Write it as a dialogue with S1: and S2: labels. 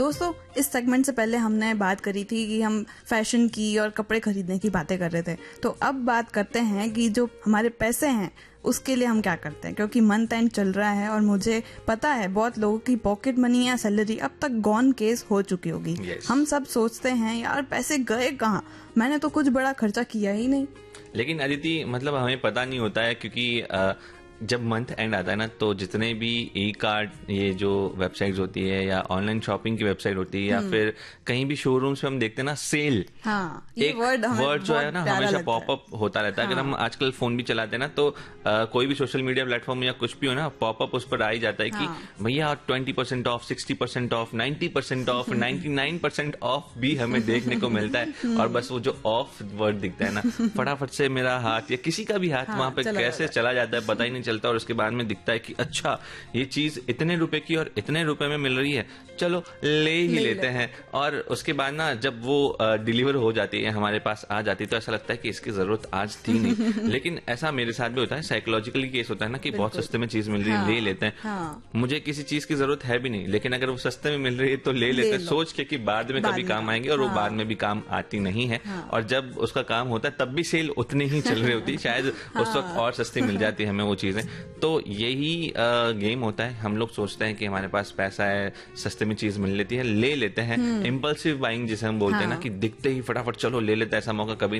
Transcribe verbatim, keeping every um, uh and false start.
S1: दोस्तों, इस सेगमेंट से पहले हमने बात करी थी कि हम फैशन की और कपड़े खरीदने की बातें कर रहे थे। तो अब बात करते हैं कि जो हमारे पैसे हैं उसके लिए हम क्या करते हैं, क्योंकि मंथ एंड चल रहा है और मुझे पता है बहुत लोगों की पॉकेट मनी या सैलरी अब तक गॉन केस हो चुकी होगी। yes. हम सब सोचते हैं यार पैसे गए कहाँ, मैंने तो कुछ बड़ा खर्चा किया ही नहीं।
S2: लेकिन अदिति, मतलब हमें पता नहीं होता है, क्योंकि आ, जब मंथ एंड आता है ना, तो जितने भी ई कार्ड, ये जो वेबसाइट्स होती है या ऑनलाइन शॉपिंग की वेबसाइट होती है या फिर कहीं भी शोरूम्स में हम देखते हैं ना, सेल,
S1: हाँ, ये
S2: एक
S1: वर्ड
S2: वर्ड जो है ना हमेशा पॉपअप होता रहता है। हाँ. अगर हम आजकल फोन भी चलाते हैं ना, तो आ, कोई भी सोशल मीडिया प्लेटफॉर्म या कुछ भी हो ना, पॉपअप उस पर आ ही जाता है कि भैया twenty percent of, sixty percent of, ninety percent of, ninety nine percent of भी हमें देखने को मिलता है। और बस वो जो ऑफ वर्ड दिखता है ना, फटाफट से मेरा हाथ या किसी का भी हाथ हाँ, वहां पे कैसे चला जाता है पता ही नहीं चलता। और उसके बाद में दिखता है कि अच्छा ये चीज इतने रुपए की और इतने रुपए में मिल रही है, चलो ले ही ले लेते ले। हैं। और उसके बाद ना जब वो डिलीवर हो जाती है, हमारे पास आ जाती है, तो ऐसा लगता है कि इसकी जरूरत आज थी नहीं। लेकिन ऐसा मेरे साथ भी होता है, साइकोलॉजिकली केस होता है ना कि बहुत सस्ते में चीज मिल रही है, हाँ, ले लेते हैं। हाँ। मुझे किसी चीज की जरूरत है भी नहीं, लेकिन अगर वो सस्ते में मिल रही है तो ले लेते हैं, सोच के कि बाद में कभी काम आएंगे, और वो बाद में भी काम आती नहीं है। और जब उसका काम होता है तब भी सेल उतनी ही चल रही होती है, शायद उस वक्त और सस्ती मिल जाती है हमें वो चीजें। तो यही गेम होता है, हम लोग सोचते हैं कि हमारे पास पैसा है, सस्ते में चीज मिल लेती है, ले लेते हैं। इम्पल्सिव बाइंग जिसे हम बोलते हैं ना, कि दिखते ही फटाफट चलो ले लेते हैं, ऐसा मौका कभी